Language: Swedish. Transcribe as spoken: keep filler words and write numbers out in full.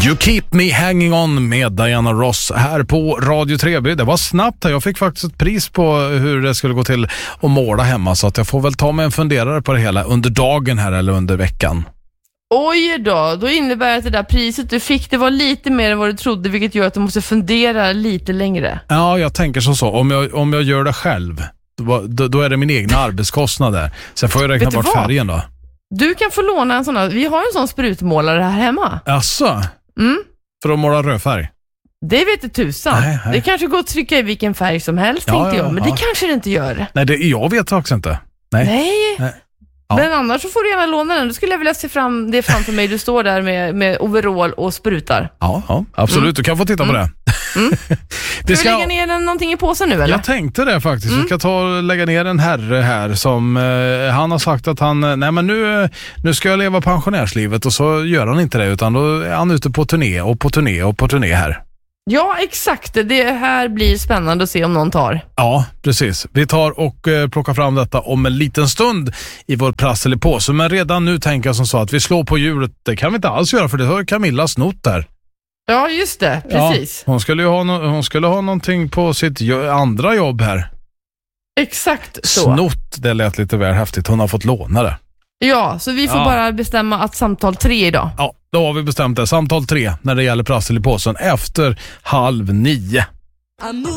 You Keep Me Hanging On med Diana Ross här på Radio tre B. Det var snabbt här. Jag fick faktiskt ett pris på hur det skulle gå till att måla hemma, så att jag får väl ta mig en funderare på det hela under dagen här eller under veckan. Oj då, då innebär det att det där priset du fick, det var lite mer än vad du trodde, vilket gör att du måste fundera lite längre. Ja, jag tänker som så. Om jag, om jag gör det själv, då, då, då är det min egna arbetskostnader. Sen får jag räkna bort färgen då. Du kan få låna en sån här, vi har en sån sprutmålare här hemma. Asså? Mm. För att måla rödfärg? Det vet du tusan. Nej, nej. Det kanske går att trycka i vilken färg som helst, ja, tänkte ja, jag. Men ja. det kanske det inte gör. Nej, det, jag vet också inte. Nej. Nej. nej. Ja. Men annars så får du gärna låna den. Då skulle jag vilja se fram det framför mig. Du står där med, med overall och sprutar. Ja, ja absolut. Mm. Du kan få titta mm. på det. Mm. vi ska vi lägga ner den någonting i påsen nu, eller? Jag tänkte det faktiskt. Mm. Vi ska ta och lägga ner en herre här som eh, han har sagt att han, nej men nu, nu ska jag leva pensionärslivet, och så gör han inte det, utan då är han ute på turné och på turné och på turné här. Ja, exakt. Det här blir spännande att se om någon tar. Ja, precis. Vi tar och eh, plockar fram detta om en liten stund i vår prassel i påse. Men redan nu tänker jag som så att vi slår på hjulet. Det kan vi inte alls göra, för det har Camilla snott där. Ja, just det. Precis. Ja, hon skulle ju ha, no- hon skulle ha någonting på sitt jo- andra jobb här. Exakt så. Snott, det lät lite väl häftigt. Hon har fått låna det. Ja, så vi får ja. bara bestämma att samtal tre idag. Ja, då har vi bestämt det. Samtal tre när det gäller prassel i påsen efter halv nio.